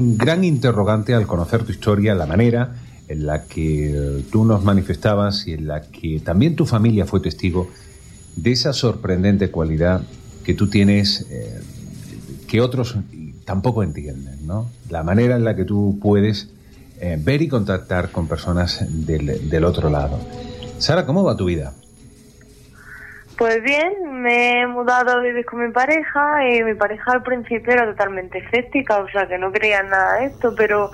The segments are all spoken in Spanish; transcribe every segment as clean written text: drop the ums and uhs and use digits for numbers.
Un gran interrogante al conocer tu historia, la manera en la que tú nos manifestabas y en la que también tu familia fue testigo de esa sorprendente cualidad que tú tienes, que otros tampoco entienden, ¿no? La manera en la que tú puedes ver y contactar con personas del otro lado. Sara, ¿cómo va tu vida? Pues bien, me he mudado a vivir con mi pareja y mi pareja al principio era totalmente escéptica, o sea que no creía en nada de esto, pero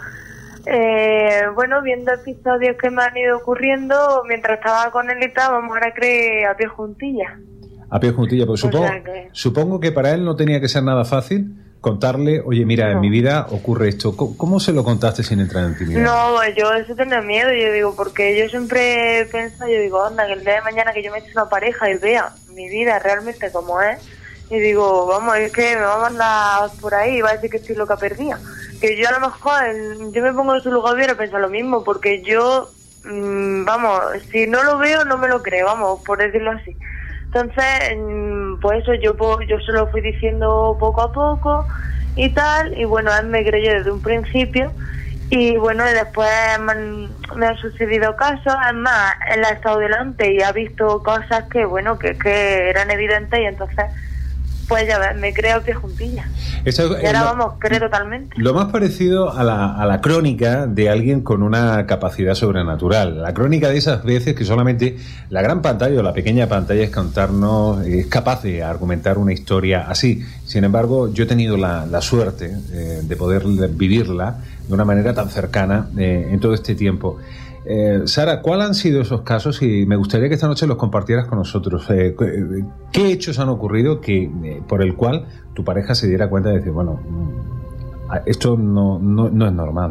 bueno, viendo episodios que me han ido ocurriendo mientras estaba con él y tal, vamos, ahora cree a pie juntillas. A pie juntillas, pues supongo que para él no tenía que ser nada fácil contarle, oye, mira, en mi vida ocurre esto. ¿Cómo se lo contaste sin entrar en intimidad? No, yo eso tenía miedo, yo digo, porque yo siempre pienso, yo digo, anda, que el día de mañana que yo me eche una pareja y vea mi vida realmente como es, y digo, vamos, es que me va a mandar por ahí y va a decir que estoy loca perdida. Que yo a lo mejor, yo me pongo en su lugar y hubiera pensado lo mismo, porque yo, vamos, si no lo veo no me lo creo, vamos, por decirlo así. Entonces, pues eso yo se lo fui diciendo poco a poco y tal, y bueno, él me creyó desde un principio, y bueno, después me han sucedido casos, además él ha estado delante y ha visto cosas que, bueno, que eran evidentes, y entonces, pues ya ves, me creo que juntilla. Y ahora vamos, creo totalmente. Lo más parecido a la crónica de alguien con una capacidad sobrenatural. La crónica de esas veces que solamente la gran pantalla o la pequeña pantalla es capaz de argumentar una historia así. Sin embargo, yo he tenido la suerte de poder vivirla de una manera tan cercana en todo este tiempo. Sara, ¿cuáles han sido esos casos? Y me gustaría que esta noche los compartieras con nosotros. ¿Qué hechos han ocurrido por el cual tu pareja se diera cuenta de decir, bueno, esto no es normal?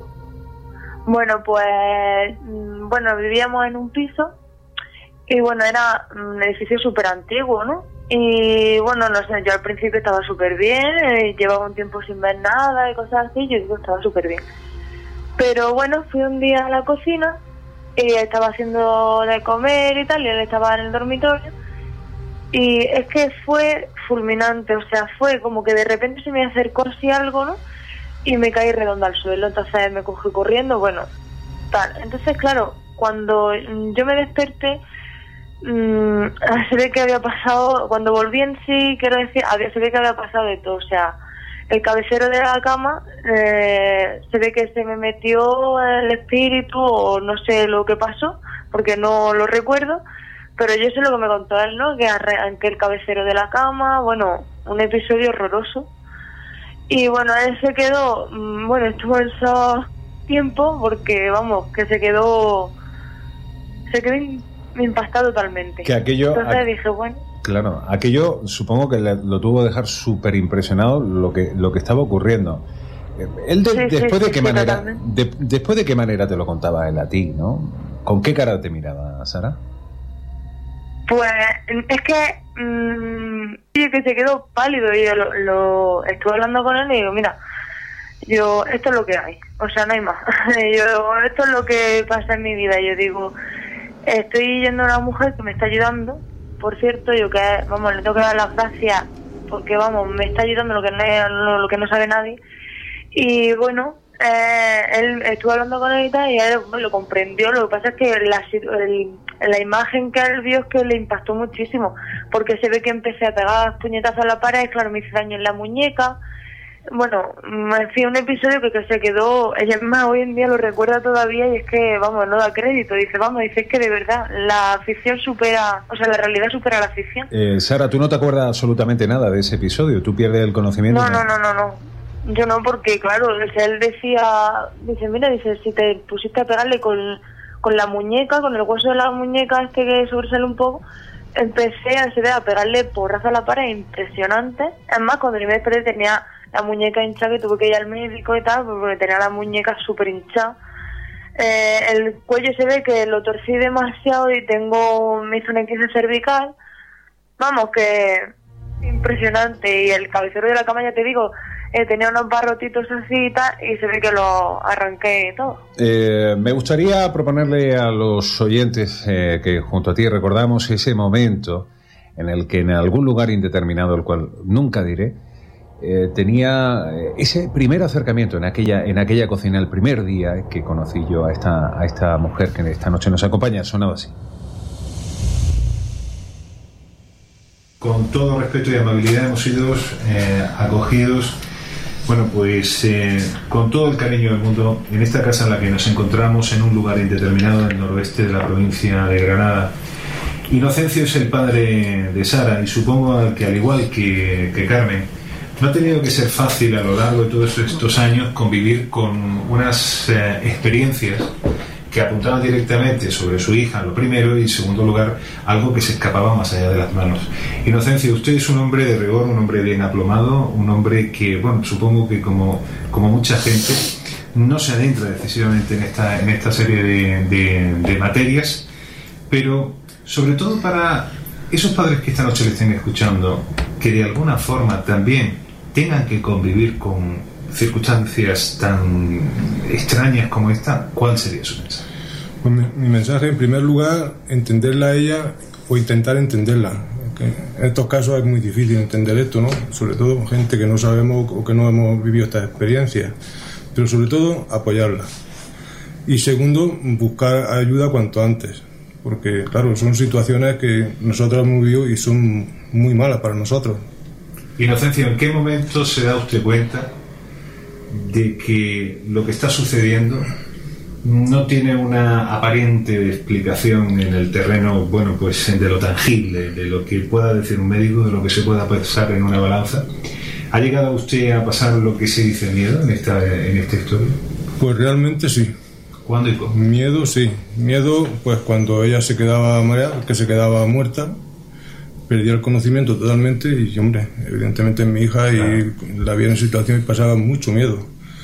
Bueno, pues vivíamos en un piso y bueno, era un edificio súper antiguo, ¿no? Y bueno, no sé, yo al principio estaba súper bien, llevaba un tiempo sin ver nada y cosas así, yo digo, estaba súper bien. Pero bueno, fui un día a la cocina y estaba haciendo de comer y tal, y él estaba en el dormitorio. Y es que fue fulminante, o sea, fue como que de repente se me acercó así algo, ¿no? Y me caí redonda al suelo, entonces me cogí corriendo, bueno, tal. Entonces, claro, cuando yo me desperté, se ve que había pasado, cuando volví en sí, quiero decir, se ve que había pasado de todo, o sea, el cabecero de la cama, se ve que se me metió el espíritu o no sé lo que pasó, porque no lo recuerdo, pero yo sé lo que me contó él, ¿no? Que el cabecero de la cama, bueno, un episodio horroroso. Y bueno, él se quedó, estuvo en esos tiempos porque, vamos, que se quedó impactado totalmente. Que aquello... Entonces dije, bueno... Claro, aquello supongo que lo tuvo que dejar súper impresionado lo que estaba ocurriendo. Él después de qué manera te lo contaba él a ti, ¿no? ¿Con qué cara te miraba, Sara? Pues es que que se quedó pálido y yo lo estuve hablando con él y digo, mira, esto es lo que hay, o sea, no hay más. Esto es lo que pasa en mi vida. Yo digo, estoy yendo a una mujer que me está ayudando. Por cierto, le tengo que dar las gracias porque, me está ayudando lo que no sabe nadie. Y bueno, él estuvo hablando con él y tal, y él lo comprendió. Lo que pasa es que la imagen que él vio es que le impactó muchísimo, porque se ve que empecé a pegar puñetazos a la pared, claro, me hice daño en la muñeca. Bueno, en fin, un episodio que se quedó, ella más hoy en día lo recuerda todavía y es que, no da crédito, dice es que de verdad la ficción la realidad supera la ficción. Sara, ¿tú no te acuerdas absolutamente nada de ese episodio? ¿Tú pierdes el conocimiento? No, yo no, porque claro, él dice, si te pusiste a pegarle con la muñeca, con el hueso de la muñeca que sobresale un poco, empecé a pegarle porrazo a la pared impresionante. Además, cuando me desperté tenía la muñeca hinchada, que tuve que ir al médico y tal, porque tenía la muñeca súper hinchada. El cuello se ve que lo torcí demasiado y me hizo una esguince cervical. Vamos, que impresionante. Y el cabecero de la cama, ya te digo, tenía unos barrotitos así y tal, y se ve que lo arranqué y todo. Me gustaría proponerle a los oyentes que junto a ti recordamos ese momento en el que en algún lugar indeterminado, el cual nunca diré, tenía ese primer acercamiento en aquella cocina, el primer día que conocí yo a esta mujer que esta noche nos acompaña. Sonaba así. Con todo respeto y amabilidad hemos sido acogidos, bueno, pues con todo el cariño del mundo en esta casa en la que nos encontramos en un lugar indeterminado del noroeste de la provincia de Granada. Inocencio es el padre de Sara y supongo que al igual que Carmen, no ha tenido que ser fácil a lo largo de todos estos años convivir con unas experiencias que apuntaban directamente sobre su hija, lo primero, y en segundo lugar, algo que se escapaba más allá de las manos. Inocencio, usted es un hombre de rigor, un hombre bien aplomado, un hombre que, bueno, supongo que como mucha gente, no se adentra decisivamente en esta serie de materias, pero sobre todo para esos padres que esta noche le estén escuchando, que de alguna forma también tengan que convivir con circunstancias tan extrañas como esta, ¿cuál sería su mensaje? Pues mi mensaje, en primer lugar, entenderla a ella o intentar entenderla. En estos casos es muy difícil entender esto, ¿no? Sobre todo gente que no sabemos o que no hemos vivido estas experiencias, pero sobre todo apoyarla. Y segundo, buscar ayuda cuanto antes, porque claro, son situaciones que nosotros hemos vivido y son muy malas para nosotros. Inocencio, ¿en qué momento se da usted cuenta de que lo que está sucediendo no tiene una aparente explicación en el terreno, bueno, pues de lo tangible, de lo que pueda decir un médico, de lo que se pueda pesar en una balanza? ¿Ha llegado usted a pasar lo que se dice miedo en esta historia? Pues realmente sí. ¿Cuándo y cómo? Miedo, sí. Miedo, pues cuando ella se quedaba mareada, que se quedaba muerta, perdía el conocimiento totalmente y, hombre, evidentemente mi hija y la vi en situación y pasaba mucho miedo.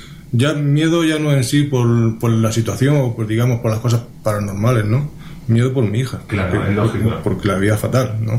Miedo ya no en sí por la situación o por las cosas paranormales, ¿no? Miedo por mi hija. Claro, es lógico. Porque la veía fatal, ¿no?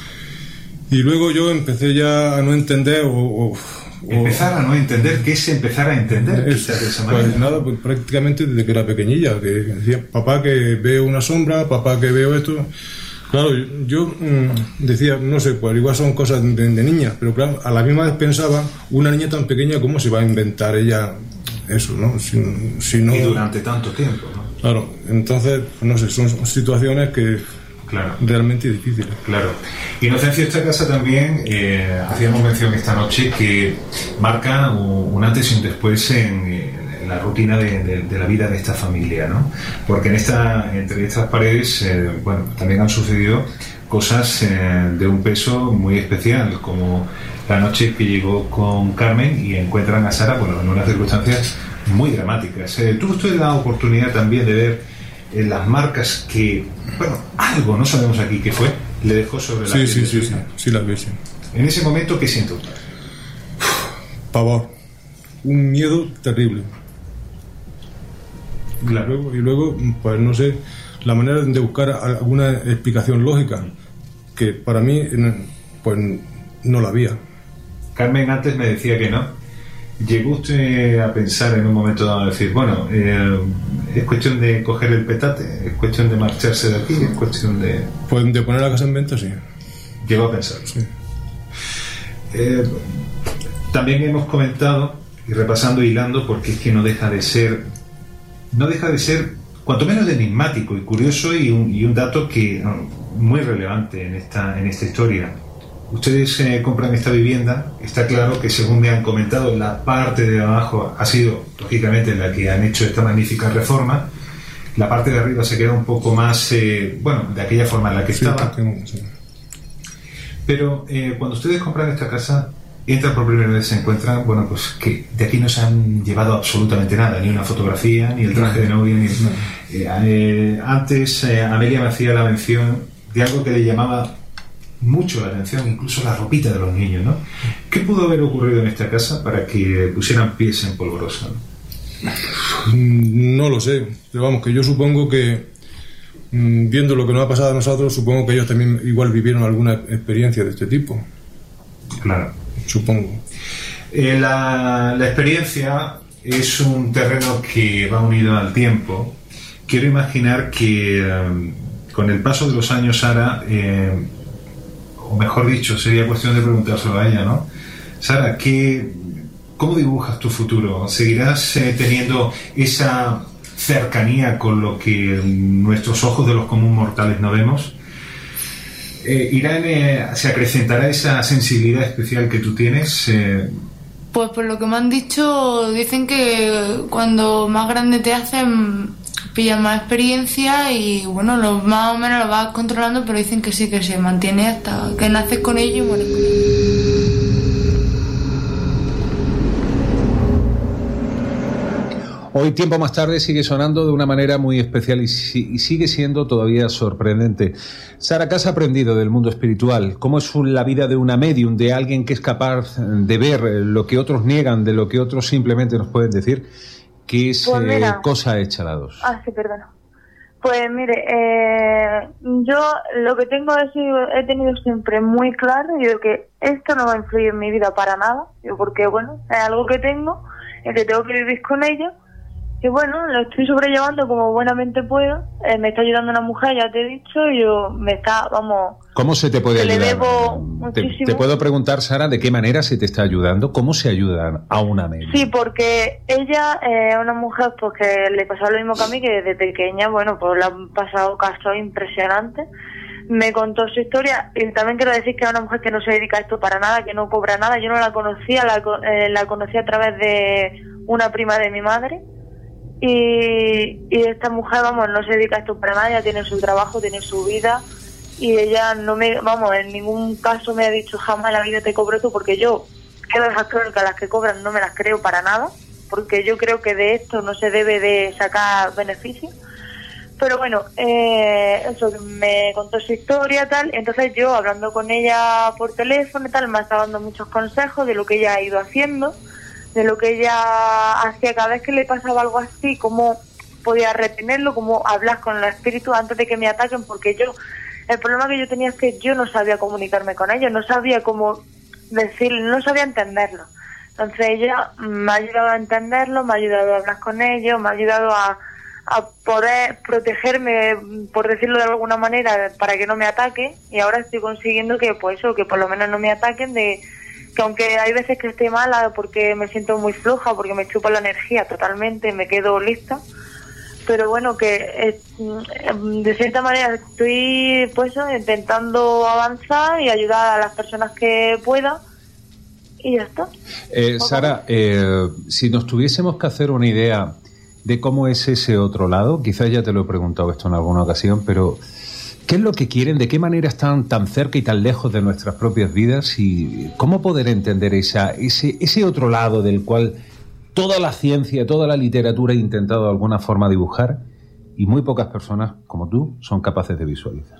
Y luego yo empecé ya a no entender Empezar a no entender. ¿Qué es empezar a entender? Pues nada, pues prácticamente desde que era pequeñilla, que decía, papá que veo una sombra, papá que veo esto. Claro, yo decía, no sé, pues igual son cosas de niña, pero claro, a la misma vez pensaba, una niña tan pequeña, ¿cómo se va a inventar ella eso, no? Si no... Y durante tanto tiempo, ¿no? Claro, entonces, no sé, son situaciones que... Claro. Realmente difíciles. Claro. Inocencio, esta casa también, hacíamos mención esta noche, que marca un antes y un después en la rutina de la vida de esta familia, ¿no? Porque entre estas paredes, bueno, también han sucedido cosas de un peso muy especial, como la noche que llegó con Carmen y encuentran a Sara, bueno, en unas circunstancias muy dramáticas. ¿Tuvo usted la oportunidad también de ver las marcas que, bueno, algo, no sabemos aquí qué fue, le dejó sobre la piel? Sí, las vi, sí. En ese momento, ¿qué siento? Pavor, un miedo terrible. Claro. Y luego, pues no sé, la manera de buscar alguna explicación lógica, que para mí, pues no la había. Carmen antes me decía que no. ¿Llegó usted a pensar en un momento dado, decir, bueno, es cuestión de coger el petate, es cuestión de marcharse de aquí, es cuestión de... Pues de poner la casa en venta, sí. Llegó a pensar. Sí. También hemos comentado, y repasando, hilando, porque es que no deja de ser cuanto menos enigmático y curioso, y un dato que muy relevante en esta historia. Ustedes compran esta vivienda, está claro que, según me han comentado, la parte de abajo ha sido, lógicamente, la que han hecho esta magnífica reforma. La parte de arriba se queda un poco más, bueno, de aquella forma en la que estaba. Sí. Pero cuando ustedes compran esta casa, entran por primera vez, se encuentran, bueno, pues que de aquí no se han llevado absolutamente nada, ni una fotografía, ni el traje de novia, ni... Antes Amelia me hacía la mención de algo que le llamaba mucho la atención, incluso la ropita de los niños, ¿no? ¿Qué pudo haber ocurrido en esta casa para que pusieran pies en polvorosa, ¿no? No lo sé, pero vamos, que yo supongo que viendo lo que nos ha pasado a nosotros, supongo que ellos también igual vivieron alguna experiencia de este tipo. Claro. Supongo. La experiencia es un terreno que va unido al tiempo. Quiero imaginar que con el paso de los años, Sara, o mejor dicho, sería cuestión de preguntárselo a ella, ¿no? Sara, ¿cómo dibujas tu futuro? ¿Seguirás teniendo esa cercanía con lo que nuestros ojos de los comunes mortales no vemos? ¿Se acrecentará esa sensibilidad especial que tú tienes? Pues por lo que me han dicho, dicen que cuando más grande te hacen, pillas más experiencia y bueno, más o menos lo vas controlando, pero dicen que sí, que se mantiene hasta que naces con ello y mueres con ello. Hoy, tiempo más tarde, sigue sonando de una manera muy especial y sigue siendo todavía sorprendente. Sara, ¿qué has aprendido del mundo espiritual? ¿Cómo es la vida de una medium, de alguien que es capaz de ver lo que otros niegan, de lo que otros simplemente nos pueden decir? ¿Qué es cosa hecha la dos? Sí, perdona. Pues mire, yo lo que he tenido siempre muy claro, yo que esto no va a influir en mi vida para nada, porque bueno, es algo que tengo, y que tengo que vivir con ello. Y bueno, lo estoy sobrellevando como buenamente puedo. Me está ayudando una mujer, ya te he dicho, ¿Cómo se te puede ayudar? Le debo muchísimo. Te puedo preguntar, Sara, ¿de qué manera se te está ayudando? ¿Cómo se ayudan a una medium? Sí, porque ella es una mujer pues que le pasó lo mismo que a mí, que desde pequeña, bueno, pues le han pasado casos impresionantes. Me contó su historia y también quiero decir que es una mujer que no se dedica a esto para nada, que no cobra nada. Yo no la conocía, la conocí a través de una prima de mi madre. Y esta mujer, no se dedica a esto para nada, ella tiene su trabajo, tiene su vida y ella en ningún caso me ha dicho jamás en la vida te cobro tú, porque yo creo esas crónicas, las que cobran no me las creo para nada, porque yo creo que de esto no se debe de sacar beneficio. Pero bueno, eso, me contó su historia tal, entonces yo hablando con ella por teléfono y tal, me ha estado dando muchos consejos de lo que ella ha ido haciendo, de lo que ella hacía cada vez que le pasaba algo así, cómo podía retenerlo, cómo hablar con los espíritus antes de que me ataquen, porque el problema que yo tenía es que yo no sabía comunicarme con ellos, no sabía cómo decirlo, no sabía entenderlo. Entonces ella me ha ayudado a entenderlo, me ha ayudado a hablar con ellos, me ha ayudado a poder protegerme, por decirlo de alguna manera, para que no me ataquen, y ahora estoy consiguiendo que por lo menos no me ataquen, que aunque hay veces que estoy mala porque me siento muy floja, porque me chupa la energía totalmente, me quedo lista, pero bueno, que de cierta manera estoy intentando avanzar y ayudar a las personas que pueda y ya está. Sara, si nos tuviésemos que hacer una idea de cómo es ese otro lado, quizás ya te lo he preguntado esto en alguna ocasión, pero ¿qué es lo que quieren? ¿De qué manera están tan cerca y tan lejos de nuestras propias vidas? ¿Y cómo poder entender ese otro lado del cual toda la ciencia, toda la literatura ha intentado de alguna forma dibujar y muy pocas personas como tú son capaces de visualizar?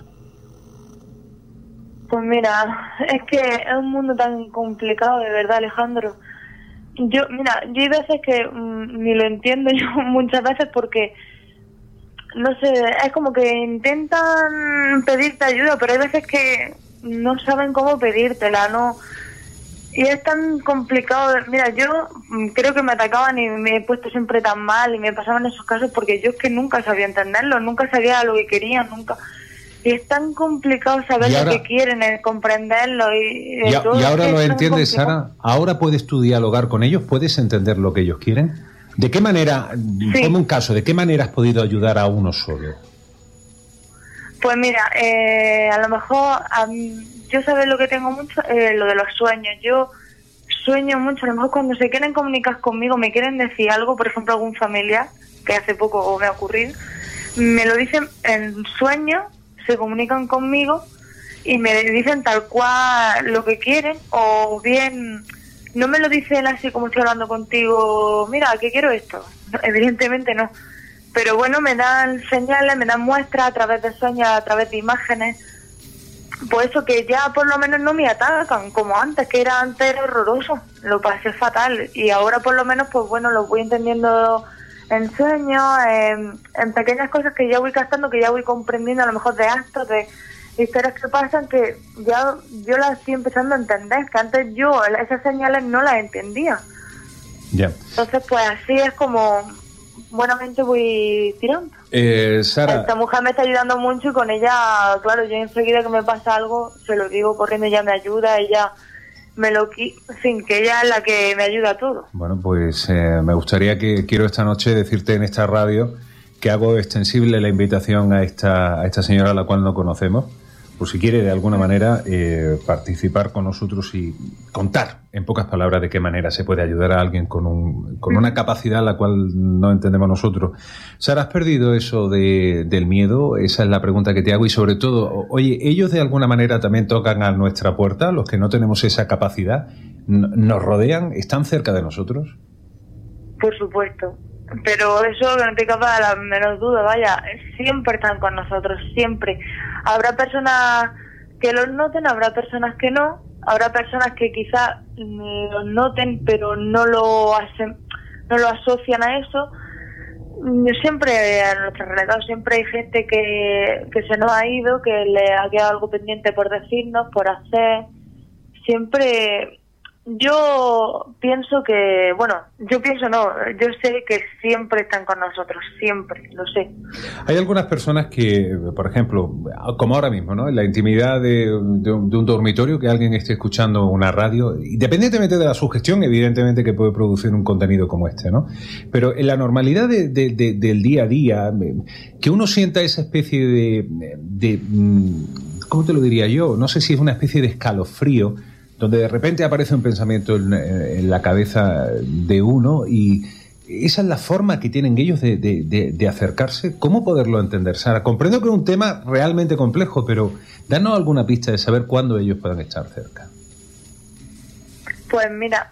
Pues mira, es que es un mundo tan complicado, de verdad, Alejandro. Yo hay veces que ni lo entiendo yo muchas veces porque no sé, es como que intentan pedirte ayuda, pero hay veces que no saben cómo pedírtela, ¿no? Y es tan complicado. Mira, yo creo que me atacaban y me he puesto siempre tan mal y me pasaban esos casos porque yo es que nunca sabía entenderlo, nunca sabía lo que querían, nunca. Y es tan complicado saber lo que quieren, comprenderlo y ahora lo entiendes, Sara. ¿Ahora puedes tú dialogar con ellos? ¿Puedes entender lo que ellos quieren? ¿De qué manera, ponme un caso, de qué manera has podido ayudar a uno solo? Pues mira, a lo mejor yo sabes lo que tengo mucho, lo de los sueños. Yo sueño mucho, a lo mejor cuando se quieren comunicar conmigo, me quieren decir algo, por ejemplo algún familiar, que hace poco me ha ocurrido, me lo dicen en sueños, se comunican conmigo y me dicen tal cual lo que quieren, o bien no me lo dicen así como estoy hablando contigo, mira, que quiero esto. No, evidentemente no. Pero bueno, me dan señales, me dan muestras a través de sueños, a través de imágenes. Pues eso, que ya por lo menos no me atacan, como antes, que era horroroso. Lo pasé fatal. Y ahora por lo menos, pues bueno, lo voy entendiendo en sueños, en pequeñas cosas que ya voy captando, que ya voy comprendiendo a lo mejor de actos, de historias que pasan, que ya yo las estoy empezando a entender, que antes yo esas señales no las entendía. Ya. Entonces, pues así es como buenamente voy tirando. Sara, esta mujer me está ayudando mucho y con ella, claro, yo enseguida que me pasa algo, se lo digo corriendo, ella me ayuda, ella sin que ella es la que me ayuda a todo. Bueno, pues me gustaría quiero esta noche decirte en esta radio que hago extensible la invitación a esta señora a la cual no conocemos, por si quiere de alguna manera participar con nosotros y contar en pocas palabras de qué manera se puede ayudar a alguien con una capacidad a la cual no entendemos nosotros. Sara, ¿has perdido eso del miedo? Esa es la pregunta que te hago. Y sobre todo, oye, ¿ellos de alguna manera también tocan a nuestra puerta? Los que no tenemos esa capacidad, ¿nos rodean? ¿Están cerca de nosotros? Por supuesto. Pero eso que no te quepa la menor duda, vaya, siempre están con nosotros, siempre. Habrá personas que los noten, habrá personas que no, habrá personas que quizás los noten pero no lo asocian a eso. Siempre a nuestro alrededor siempre hay gente que se nos ha ido, que le ha quedado algo pendiente por decirnos, por hacer. Siempre. Yo pienso que, yo sé que siempre están con nosotros, siempre, lo sé. Hay algunas personas que, por ejemplo, como ahora mismo, ¿no? En la intimidad de un dormitorio, que alguien esté escuchando una radio, independientemente de la sugestión, evidentemente que puede producir un contenido como este, ¿no? Pero en la normalidad del día a día, que uno sienta esa especie de ¿cómo te lo diría yo? No sé si es una especie de escalofrío, donde de repente aparece un pensamiento en la cabeza de uno, y esa es la forma que tienen ellos de acercarse. ¿Cómo poderlo entender, Sara? Comprendo que es un tema realmente complejo, pero danos alguna pista de saber cuándo ellos puedan estar cerca. Pues mira,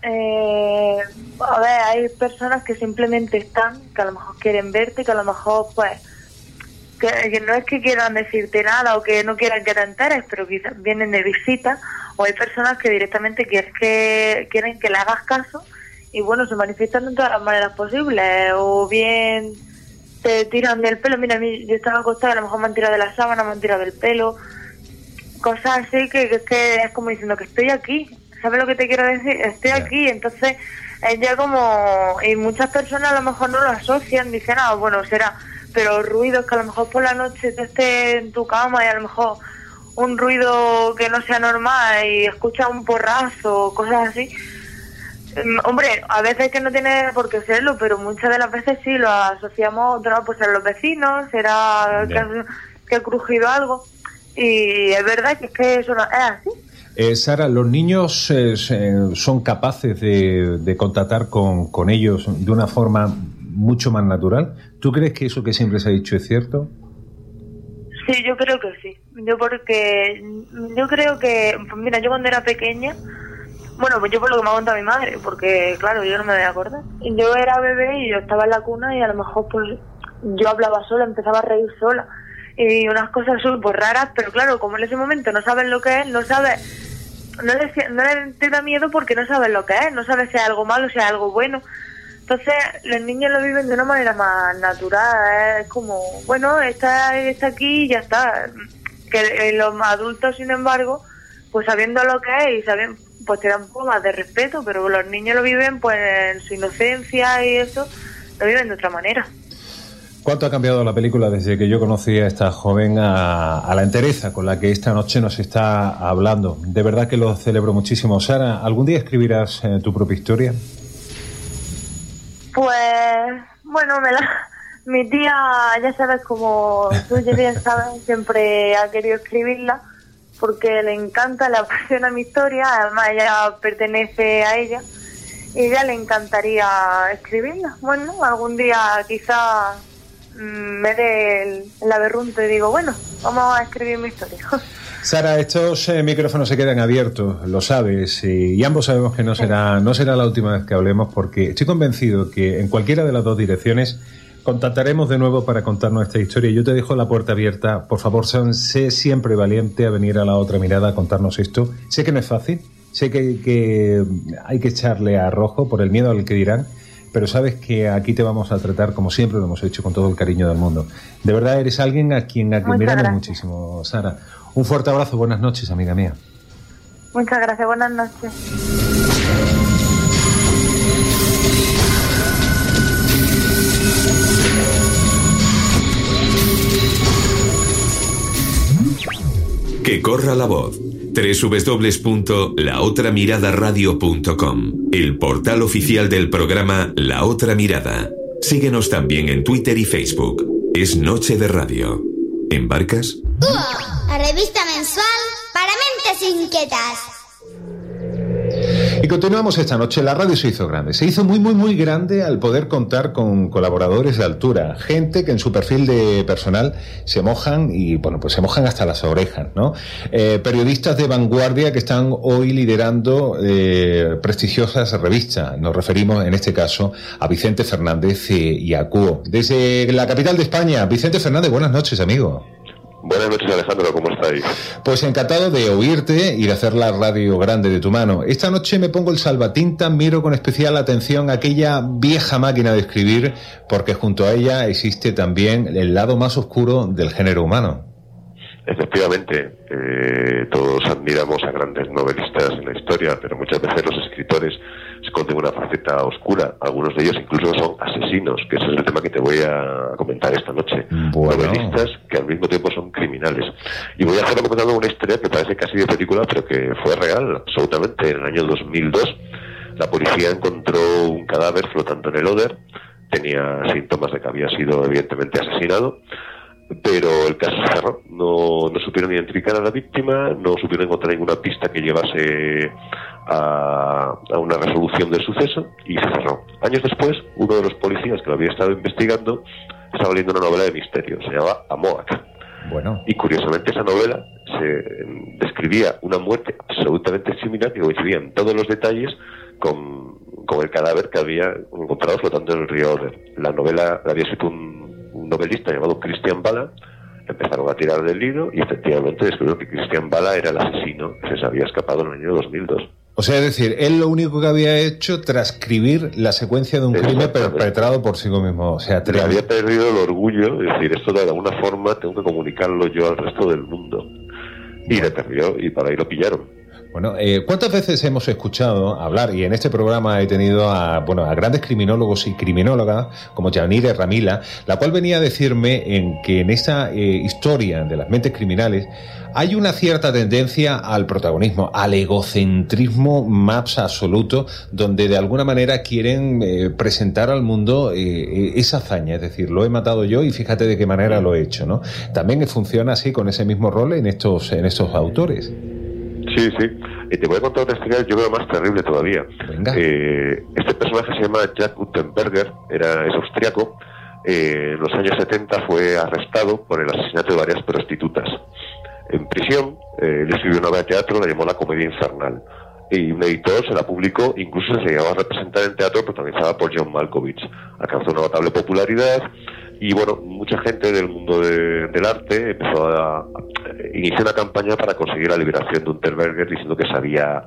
hay personas que simplemente están, que a lo mejor quieren verte, que a lo mejor que no es que quieran decirte nada o que no quieran que te enteres, pero quizás vienen de visita. O hay personas que directamente quieren que le hagas caso y se manifiestan de todas las maneras posibles. O bien te tiran del pelo. Mira, yo estaba acostada, a lo mejor me han tirado de la sábana, me han tirado del pelo. Cosas así que es como diciendo que estoy aquí. ¿Sabes lo que te quiero decir? Estoy aquí. Entonces es ya como... Y muchas personas a lo mejor no lo asocian, dicen, será... Pero ruidos que a lo mejor por la noche te estés en tu cama y a lo mejor... un ruido que no sea normal y escucha un porrazo, cosas así. Hombre, a veces que no tiene por qué serlo, pero muchas de las veces sí lo asociamos, pues a los vecinos, será que ha crujido algo. Y es verdad que eso no es así. Sara, ¿los niños son capaces de contactar con ellos de una forma mucho más natural? ¿Tú crees que eso que siempre se ha dicho es cierto? Sí, yo creo que sí. Yo creo que, mira, yo cuando era pequeña, yo por lo que me ha contado mi madre, porque claro, yo no me voy a acordar. Yo era bebé y yo estaba en la cuna y a lo mejor yo hablaba sola, empezaba a reír sola y unas cosas súper raras, pero claro, como en ese momento no sabes lo que es, no te da miedo porque no sabes lo que es, no sabes si es algo malo, si es algo bueno. Entonces los niños lo viven de una manera más natural, es como, está aquí y ya está. Que los adultos, sin embargo, pues sabiendo lo que es y saben, pues te dan un poco más de respeto, pero los niños lo viven pues en su inocencia y eso, lo viven de otra manera. ¿Cuánto ha cambiado la película desde que yo conocí a esta joven a la entereza con la que esta noche nos está hablando? De verdad que lo celebro muchísimo. Sara, ¿algún día escribirás tu propia historia? Pues, mi tía, ya sabes, como tú ya bien sabes, siempre ha querido escribirla porque le encanta, le apasiona mi historia, además ella pertenece a ella y ella le encantaría escribirla. Algún día quizá me dé el aberrunto y digo, vamos a escribir mi historia. Sara, estos micrófonos se quedan abiertos, lo sabes, y ambos sabemos que no será la última vez que hablemos, porque estoy convencido que en cualquiera de las dos direcciones contactaremos de nuevo para contarnos esta historia. Yo te dejo la puerta abierta, por favor, sé siempre valiente a venir a La Otra Mirada a contarnos esto. Sé que no es fácil, sé que hay que echarle a rojo por el miedo al que dirán, pero sabes que aquí te vamos a tratar como siempre lo hemos hecho, con todo el cariño del mundo. De verdad eres alguien a quien admiramos muchísimo, Sara. Un fuerte abrazo, buenas noches, amiga mía. Muchas gracias, buenas noches. Que corra la voz. www.laotramiradaradio.com, el portal oficial del programa La Otra Mirada. Síguenos también en Twitter y Facebook. Es Noche de Radio. ¿Embarcas? La revista mensual para mentes inquietas. Y continuamos esta noche. La radio se hizo grande. Se hizo muy grande al poder contar con colaboradores de altura. Gente que en su perfil de personal se mojan y, bueno, pues se mojan hasta las orejas, ¿no? Periodistas de vanguardia que están hoy liderando prestigiosas revistas. Nos referimos, en este caso, a Vicente Fernández y a Cuo. Desde la capital de España, Vicente Fernández, buenas noches, amigo. Buenas noches, Alejandro, ¿cómo estáis? Pues encantado de oírte y de hacer la radio grande de tu mano. Esta noche me pongo el salvatinta, miro con especial atención aquella vieja máquina de escribir, porque junto a ella existe también el lado más oscuro del género humano. Efectivamente, todos admiramos a grandes novelistas en la historia, pero muchas veces los escritores esconden una faceta oscura. Algunos de ellos incluso son asesinos, que ese es el tema que te voy a comentar esta noche. Bueno. Novelistas que al mismo tiempo son criminales. Y voy a hacerlo comentando una historia que parece casi de película, pero que fue real, absolutamente. En el año 2002, la policía encontró un cadáver flotando en el Oder. Tenía síntomas de que había sido evidentemente asesinado, pero el caso se cerró. No supieron identificar a la víctima, no supieron encontrar ninguna pista que llevase a una resolución del suceso y se cerró. Años después, uno de los policías que lo había estado investigando estaba leyendo una novela de misterio, se llamaba Amoak. Bueno. Y curiosamente esa novela se describía una muerte absolutamente similar que coincidía en todos los detalles con el cadáver que había encontrado flotando en el río Oder. La novela la había escrito un novelista llamado Christian Bala. Empezaron a tirar del hilo y efectivamente descubrieron que Christian Bala era el asesino que se había escapado en el año 2002. O sea, es decir, él lo único que había hecho transcribir la secuencia de un crimen perpetrado por sí mismo. O sea, le había perdido el orgullo, es decir, esto de alguna forma tengo que comunicarlo yo al resto del mundo. Y le perdió y para ahí lo pillaron. Bueno, ¿cuántas veces hemos escuchado hablar, y en este programa he tenido a grandes criminólogos y criminólogas como Yanire Ramila, la cual venía a decirme en que en esta historia de las mentes criminales hay una cierta tendencia al protagonismo, al egocentrismo más absoluto, donde de alguna manera quieren presentar al mundo esa hazaña, es decir, lo he matado yo y fíjate de qué manera lo he hecho, ¿no? También funciona así con ese mismo rol en estos autores. Sí. Te voy a contar una historia, yo creo, más terrible todavía. Venga. Este personaje se llama Jack Guttenberger, es austriaco. En los años 70 fue arrestado por el asesinato de varias prostitutas. En prisión, él escribió una obra de teatro, la llamó La Comedia Infernal. Y un editor se la publicó, incluso se llegó a representar en teatro, protagonizada por John Malkovich. Alcanzó una notable popularidad. Y bueno, mucha gente del mundo del arte empezó a iniciar una campaña para conseguir la liberación de Unterberger, diciendo que se había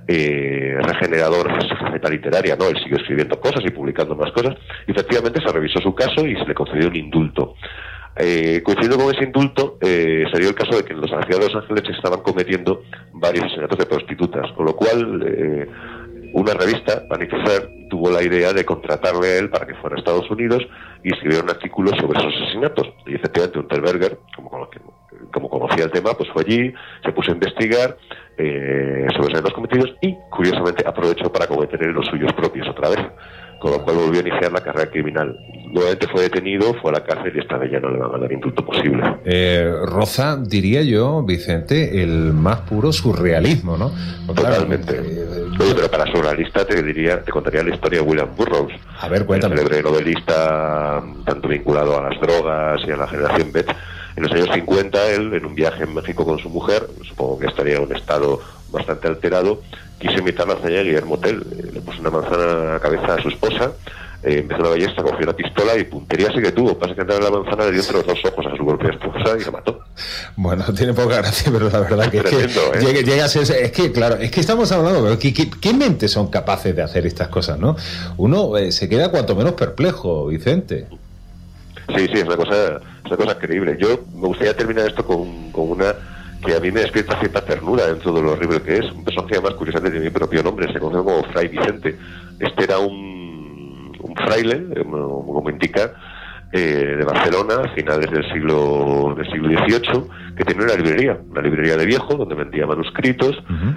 regenerado su faceta literaria, ¿no? Él siguió escribiendo cosas y publicando más cosas, y efectivamente se revisó su caso y se le concedió un indulto. Coincidiendo con ese indulto, se dio el caso de que en la ciudad de Los Ángeles se estaban cometiendo varios asesinatos de prostitutas, con lo cual una revista, Vanity Fair, tuvo la idea de contratarle a él para que fuera a Estados Unidos y escribiera un artículo sobre esos asesinatos. Y efectivamente Unterberger, como conocía el tema, pues fue allí, se puso a investigar sobre los asesinatos cometidos y, curiosamente, aprovechó para cometer los suyos propios otra vez, con lo cual volvió a iniciar la carrera criminal. Nuevamente fue detenido, fue a la cárcel y esta vez ya no le van a dar indulto posible. Roza, diría yo, Vicente, el más puro surrealismo, ¿no? Totalmente. Oye, pero para surrealista te contaría la historia de William Burroughs. A ver, cuéntame. El célebre novelista, tanto vinculado a las drogas y a la generación Beat. En los años 50, él, en un viaje en México con su mujer, supongo que estaría en un estado bastante alterado, quiso imitar la hazaña de Guillermo Tell. Le puso una manzana a la cabeza a su esposa, empezó una ballesta, cogió una pistola y puntería sí que tuvo. Pasa que entrar en la manzana le dio entre los dos ojos a su propia esposa y la mató. Bueno, tiene poca gracia, pero la verdad que tremendo, es que llega a ser... Es que, claro, es que estamos hablando, pero ¿qué mentes son capaces de hacer estas cosas, no? Uno se queda cuanto menos perplejo, Vicente. Sí, es una cosa creíble. Yo me gustaría terminar esto con una que a mí me despierta cierta ternura dentro de lo horrible que es. Un personaje además curiosamente de mi propio nombre, se conoce como Fray Vicente. Este era un fraile, como indica, de Barcelona, a finales del siglo XVIII, que tenía una librería de viejo, donde vendía manuscritos,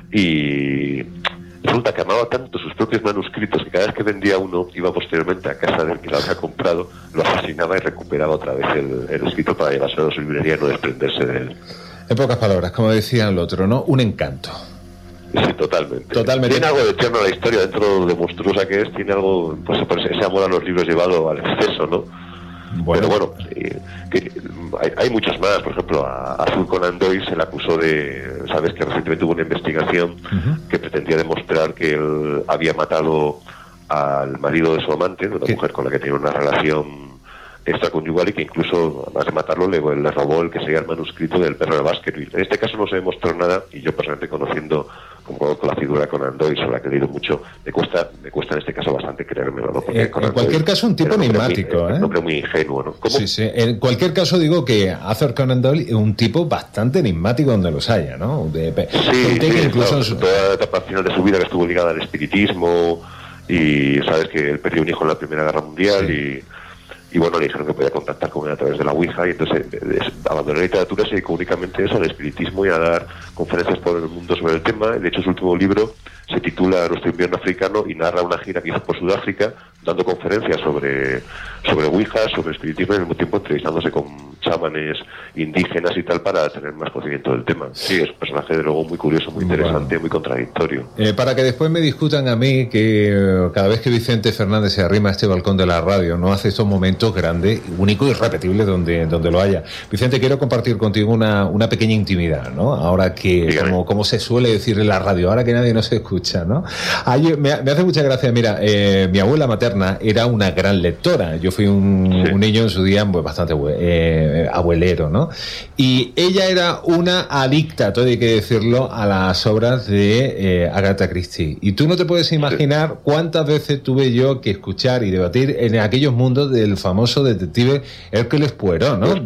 y resulta que amaba tanto sus propios manuscritos que cada vez que vendía uno, iba posteriormente a casa del que lo había comprado, lo asesinaba y recuperaba otra vez el escrito para llevárselo a su librería y no desprenderse de él. En pocas palabras, como decía el otro, ¿no? Un encanto. Sí, totalmente. Tiene algo de tierno la historia, dentro de monstruosa que es, tiene algo, pues ese amor a los libros llevado al exceso, ¿no? Bueno. Pero bueno, que hay muchos más. Por ejemplo, a Arthur Conan Doyle se le acusó de, sabes que recientemente hubo una investigación que pretendía demostrar que él había matado al marido de su amante, de una mujer con la que tenía una relación extraconyugal, y que incluso, además de matarlo, le robó el que sería el manuscrito del perro de Baskerville. En este caso no se demostró nada, y yo personalmente, conociendo con la figura de Conan Doyle, sobre la que he leído mucho, me cuesta en este caso bastante creérmelo, ¿no? Porque en cualquier caso, un tipo enigmático, un hombre muy ingenuo, ¿no? ¿Cómo? Sí. En cualquier caso, digo que Arthur Conan Doyle es un tipo bastante enigmático donde los haya, ¿no? Incluso toda la etapa final de su vida, que estuvo ligada al espiritismo, y sabes que él perdió un hijo en la Primera Guerra Mundial, y bueno, le dijeron que podía contactar con él a través de la Ouija, y entonces abandonó la literatura, se dedicó únicamente eso, al espiritismo y a dar conferencias por el mundo sobre el tema. De hecho, su último libro se titula Nuestro invierno africano, y narra una gira que hizo por Sudáfrica, dando conferencias sobre Ouija, sobre espiritismo, y al mismo tiempo entrevistándose con chámanes indígenas y tal, para tener más conocimiento del tema. Sí, es un personaje de luego muy curioso, muy interesante, muy contradictorio. Para que después me discutan a mí que cada vez que Vicente Fernández se arrima a este balcón de la radio, no hace estos momentos grandes, únicos y irrepetibles donde lo haya. Vicente, quiero compartir contigo una pequeña intimidad, ¿no? Ahora que, como se suele decir en la radio, ahora que nadie nos escucha, ¿no? Me hace mucha gracia, mira, mi abuela materna era una gran lectora. Yo fui un niño en su día, pues bastante abuelero, ¿no? Y ella era una adicta, todo hay que decirlo, a las obras de Agatha Christie. Y tú no te puedes imaginar cuántas veces tuve yo que escuchar y debatir en aquellos mundos del famoso detective Hércules Poirot, ¿no?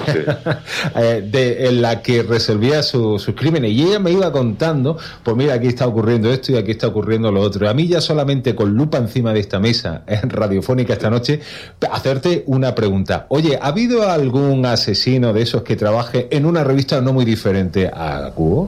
En la que resolvía sus crímenes. Y ella me iba contando, pues mira, aquí está ocurriendo esto y aquí está ocurriendo lo otro. A mí ya solamente con lupa encima de esta mesa radiofónica esta noche, hacerte una pregunta. Oye, ¿ha habido algún asesino de esos que trabaje en una revista no muy diferente a Cubo?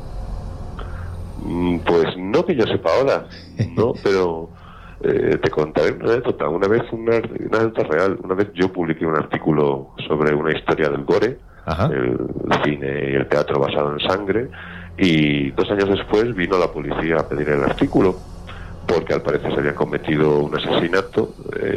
Pues no que yo sepa ahora, ¿no? Pero te contaré una anécdota. Una anécdota real. Una vez yo publiqué un artículo sobre una historia del gore, el cine y el teatro basado en sangre, y 2 años después vino la policía a pedir el artículo, porque al parecer se había cometido un asesinato,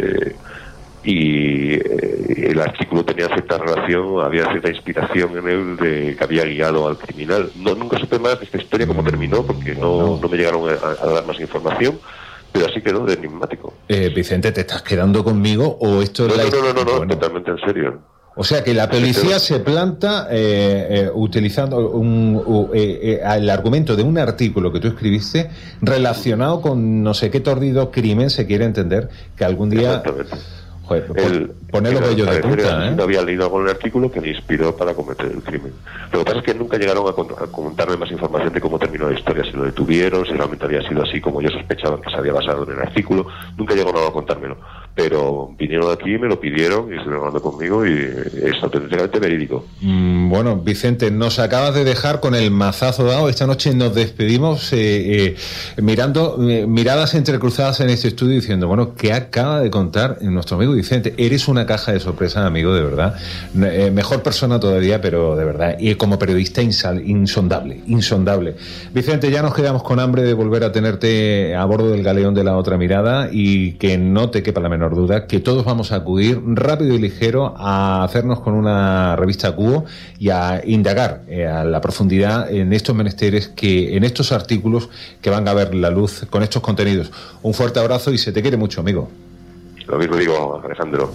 y el artículo tenía cierta relación, había cierta inspiración en él de que había guiado al criminal. Nunca supe más de esta historia, cómo terminó, porque no me llegaron a dar más información, pero así quedó de enigmático. Vicente, ¿te estás quedando conmigo o esto es No, totalmente en serio. O sea que la policía se planta utilizando el argumento de un artículo que tú escribiste relacionado con no sé qué tordido crimen se quiere entender que algún día... Exactamente. Joder, poner los vellos de punta, no había leído algún artículo que le inspiró para cometer el crimen. Lo que pasa es que nunca llegaron a contarme más información de cómo terminó la historia, si lo detuvieron, si realmente había sido así como yo sospechaba que se había basado en el artículo. Nunca llegaron a contármelo. Pero vinieron aquí, me lo pidieron y estuvieron hablando conmigo, y es auténticamente verídico. Bueno, Vicente, nos acabas de dejar con el mazazo dado. Esta noche nos despedimos mirando miradas entrecruzadas en este estudio diciendo, bueno, ¿qué acaba de contar nuestro amigo Vicente? Eres una caja de sorpresas, amigo, de verdad. Mejor persona todavía, pero de verdad. Y como periodista insondable. Vicente, ya nos quedamos con hambre de volver a tenerte a bordo del galeón de La Otra Mirada, y que no te quepa la menor duda que todos vamos a acudir rápido y ligero a hacernos con una revista Cubo y a indagar a la profundidad en estos menesteres, en estos artículos que van a ver la luz con estos contenidos. Un fuerte abrazo y se te quiere mucho, amigo. Lo mismo digo, Alejandro.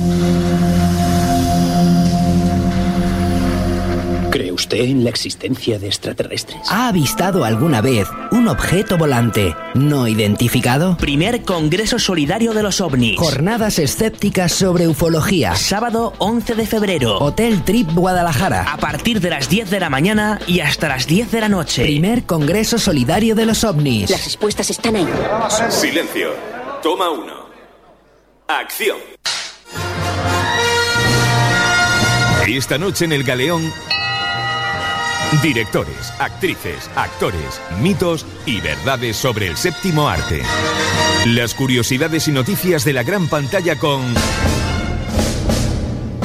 ¿Cree usted en la existencia de extraterrestres? ¿Ha avistado alguna vez un objeto volante no identificado? Primer Congreso Solidario de los OVNIs. Jornadas escépticas sobre ufología. Sábado 11 de febrero. Hotel Trip Guadalajara. A partir de las 10 de la mañana y hasta las 10 de la noche. Primer Congreso Solidario de los OVNIs. Las respuestas están ahí. Silencio. Toma 1. Acción. Esta noche en El Galeón, directores, actrices, actores, mitos y verdades sobre el séptimo arte. Las curiosidades y noticias de la gran pantalla con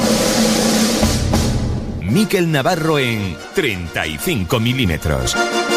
Miquel Navarro en 35 milímetros.